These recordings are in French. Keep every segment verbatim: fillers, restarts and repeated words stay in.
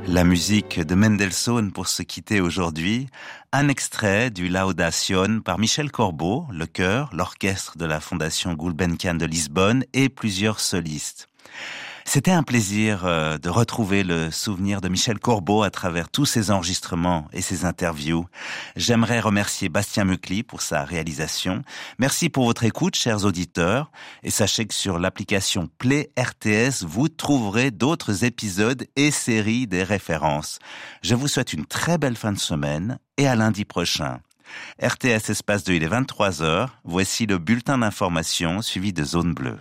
La musique de Mendelssohn pour se quitter aujourd'hui, un extrait du Laudation par Michel Corbeau, le chœur, l'orchestre de la Fondation Gulbenkian de Lisbonne et plusieurs solistes. C'était un plaisir euh, de retrouver le souvenir de Michel Corbeau à travers tous ses enregistrements et ses interviews. J'aimerais remercier Bastien Mucli pour sa réalisation. Merci pour votre écoute, chers auditeurs. Et sachez que sur l'application Play R T S, vous trouverez d'autres épisodes et séries des références. Je vous souhaite une très belle fin de semaine et à lundi prochain. R T S Espace deux, il est vingt-trois heures. Voici le bulletin d'information suivi de Zone Bleue.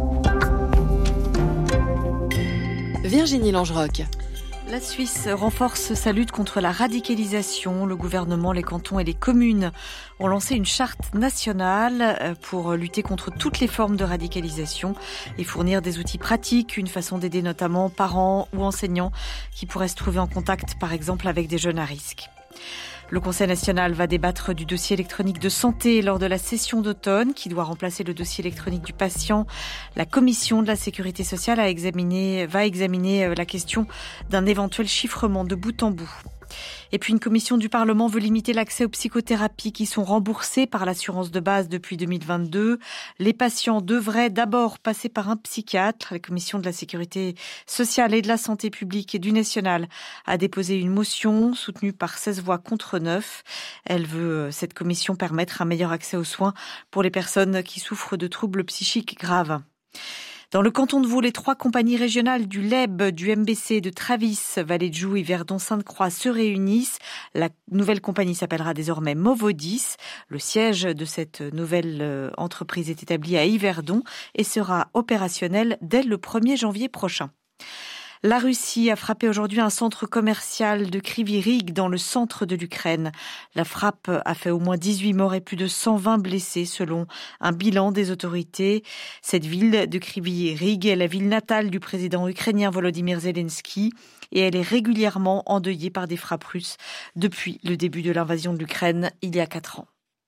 Virginie Langerock. La Suisse renforce sa lutte contre la radicalisation. Le gouvernement, les cantons et les communes ont lancé une charte nationale pour lutter contre toutes les formes de radicalisation et fournir des outils pratiques, une façon d'aider notamment parents ou enseignants qui pourraient se trouver en contact, par exemple, avec des jeunes à risque. Le Conseil national va débattre du dossier électronique de santé lors de la session d'automne qui doit remplacer le dossier électronique du patient. La Commission de la Sécurité sociale a examiné, va examiner la question d'un éventuel chiffrement de bout en bout. Et puis une commission du Parlement veut limiter l'accès aux psychothérapies qui sont remboursées par l'assurance de base depuis deux mille vingt-deux. Les patients devraient d'abord passer par un psychiatre. La commission de la Sécurité sociale et de la santé publique et du national a déposé une motion soutenue par seize voix contre neuf. Elle veut, cette commission, permettre un meilleur accès aux soins pour les personnes qui souffrent de troubles psychiques graves. Dans le canton de Vaud, les trois compagnies régionales du L E B, du M B C, de Travis, Vallée de Joux et Verdon-Sainte-Croix se réunissent. La nouvelle compagnie s'appellera désormais Movodis. Le siège de cette nouvelle entreprise est établi à Yverdon et sera opérationnel dès le premier janvier prochain. La Russie a frappé aujourd'hui un centre commercial de Kryvyi Rih dans le centre de l'Ukraine. La frappe a fait au moins dix-huit morts et plus de cent vingt blessés selon un bilan des autorités. Cette ville de Kryvyi Rih est la ville natale du président ukrainien Volodymyr Zelensky et elle est régulièrement endeuillée par des frappes russes depuis le début de l'invasion de l'Ukraine il y a quatre ans.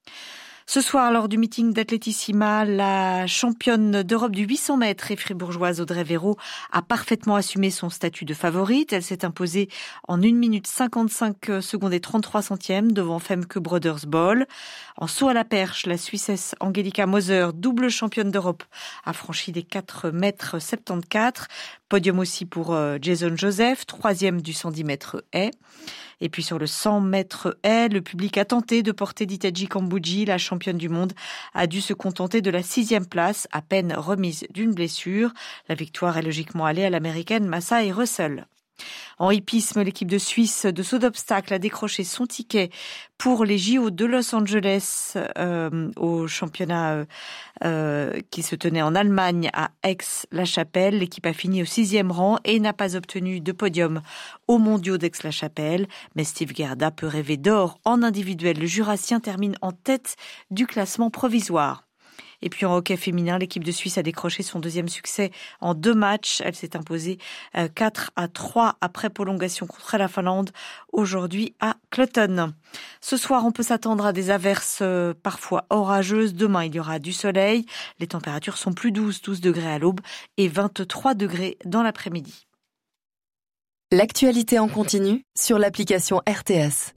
Ce soir, lors du meeting d'Athletissima, la championne d'Europe du huit cents mètres et fribourgeoise Audrey Véraud a parfaitement assumé son statut de favorite. Elle s'est imposée en une minute cinquante-cinq secondes et trente-trois centièmes devant Femke Brodersbol. En saut à la perche, la Suissesse Angelika Moser, double championne d'Europe, a franchi les quatre mètres soixante-quatorze. Podium aussi pour Jason Joseph, troisième du cent dix mètres haies. Et puis sur le cent mètres haies, le public a tenté de porter Ditaji Kambodji. La championne du monde a dû se contenter de la sixième place, à peine remise d'une blessure. La victoire est logiquement allée à l'américaine Massai Russell. En hippisme, l'équipe de Suisse de saut d'obstacle a décroché son ticket pour les J O de Los Angeles euh, au championnat euh, euh, qui se tenait en Allemagne à Aix-la-Chapelle. L'équipe a fini au sixième rang et n'a pas obtenu de podium aux mondiaux d'Aix-la-Chapelle. Mais Steve Gerda peut rêver d'or en individuel. Le Jurassien termine en tête du classement provisoire. Et puis en hockey féminin, l'équipe de Suisse a décroché son deuxième succès en deux matchs. Elle s'est imposée quatre à trois après prolongation contre la Finlande, aujourd'hui à Clutton. Ce soir, on peut s'attendre à des averses parfois orageuses. Demain, il y aura du soleil. Les températures sont plus douces, douze degrés à l'aube et vingt-trois degrés dans l'après-midi. L'actualité en continu sur l'application R T S.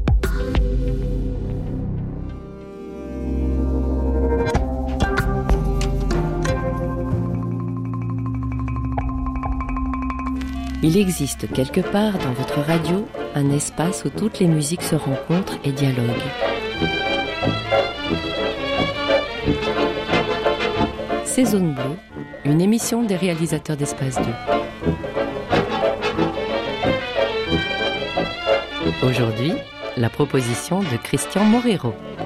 Il existe quelque part dans votre radio un espace où toutes les musiques se rencontrent et dialoguent. C'est Zone Bleue, une émission des réalisateurs d'Espace deux. Aujourd'hui, la proposition de Christian Morero.